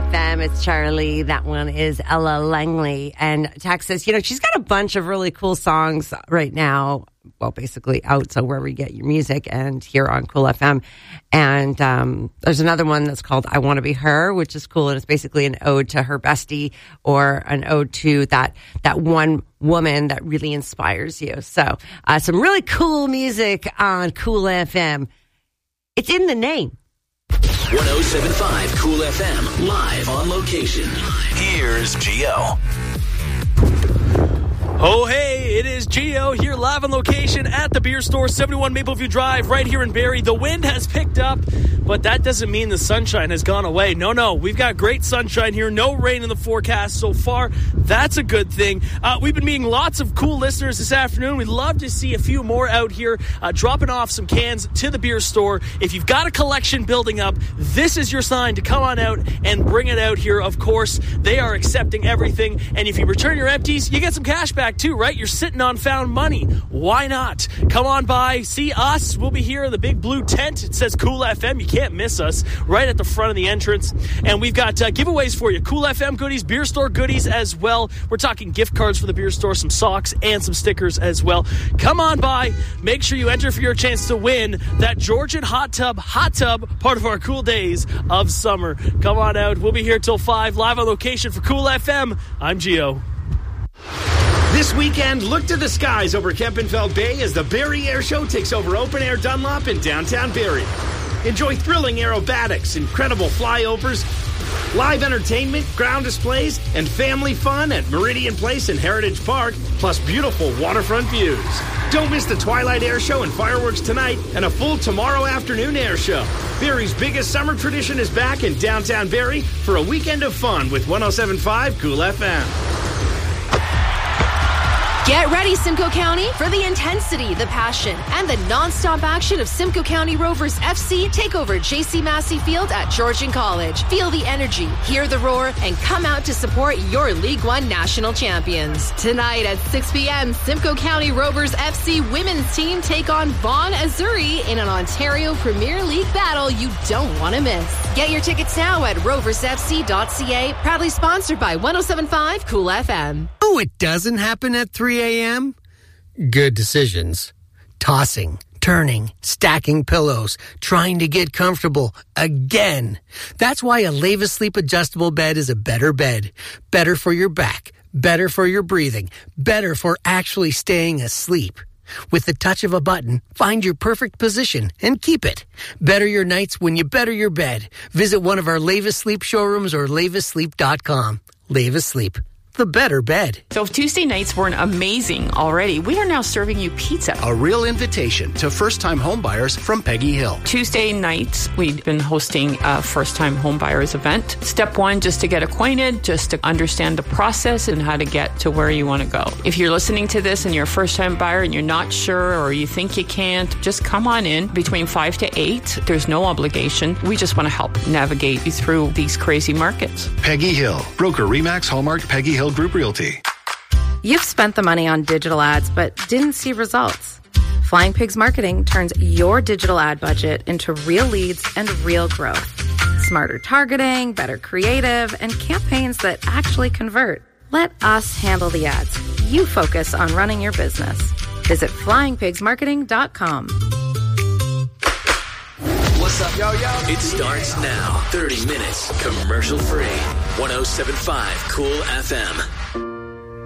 FM. It's Charlie. That one is Ella Langley. And Texas, she's got a bunch of really cool songs right now. Well, basically out, so wherever you get your music, and here on Cool FM. And there's another one that's called I Want to Be Her, which is cool, and it's basically an ode to her bestie, or an ode to that one woman that really inspires you. So some really cool music on Cool FM. It's in the name. 107.5 Cool FM, live on location. Here's Gio. Oh, hey, it is Gio here live on location at the beer store, 71 Mapleview Drive, right here in Barrie. The wind has picked up, but that doesn't mean the sunshine has gone away. No, we've got great sunshine here. No rain in the forecast so far. That's a good thing. We've been meeting lots of cool listeners this afternoon. We'd love to see a few more out here dropping off some cans to the beer store. If you've got a collection building up, this is your sign to come on out and bring it out here. Of course, they are accepting everything, and if you return your empties, you get some cash back too, right? You're sitting on found money. Why not? Come on by, see us. We'll be here in the big blue tent. It says Cool FM. You can't miss us, right at the front of the entrance. And we've got giveaways for you. Cool FM goodies, beer store goodies as well. We're talking gift cards for the beer store, some socks, and some stickers as well. Come on by. Make sure you enter for your chance to win that Georgian hot tub, part of our cool days of summer. Come on out. We'll be here till 5, live on location for Cool FM. I'm Gio. This weekend, look to the skies over Kempenfeld Bay as the Barrie Air Show takes over Open Air Dunlop in downtown Barrie. Enjoy thrilling aerobatics, incredible flyovers, live entertainment, ground displays, and family fun at Meridian Place and Heritage Park, plus beautiful waterfront views. Don't miss the Twilight Air Show and fireworks tonight and a full tomorrow afternoon air show. Barrie's biggest summer tradition is back in downtown Barrie for a weekend of fun with 107.5 Cool FM. Get ready, Simcoe County, for the intensity, the passion, and the non-stop action of Simcoe County Rovers FC take over J.C. Massey Field at Georgian College. Feel the energy, hear the roar, and come out to support your League One national champions. Tonight at 6 p.m., Simcoe County Rovers FC women's team take on Vaughan Azzurri in an Ontario Premier League battle you don't want to miss. Get your tickets now at roversfc.ca, proudly sponsored by 107.5 Cool FM. Oh, it doesn't happen at 3 a.m.? Good decisions. Tossing, turning, stacking pillows, trying to get comfortable again. That's why a Leva Sleep adjustable bed is a better bed. Better for your back, better for your breathing, better for actually staying asleep. With the touch of a button, find your perfect position and keep it. Better your nights when you better your bed. Visit one of our Leva Sleep showrooms or levasleep.com. Leva Sleep. The better bed. So if Tuesday nights weren't amazing already, we are now serving you pizza. A real invitation to first-time homebuyers from Peggy Hill. Tuesday nights, we've been hosting a first-time homebuyers event. Step one, just to get acquainted, just to understand the process and how to get to where you want to go. If you're listening to this and you're a first-time buyer and you're not sure or you think you can't, just come on in between 5 to 8. There's no obligation. We just want to help navigate you through these crazy markets. Peggy Hill, broker Remax Hallmark Peggy Hill Group Realty. You've spent the money on digital ads but didn't see results. Flying Pigs Marketing turns your digital ad budget into real leads and real growth. Smarter targeting, better creative, and campaigns that actually convert. Let us handle the ads. You focus on running your business. Visit flyingpigsmarketing.com. What's up, yo? It starts now. 30 minutes commercial free. 107.5 Cool FM.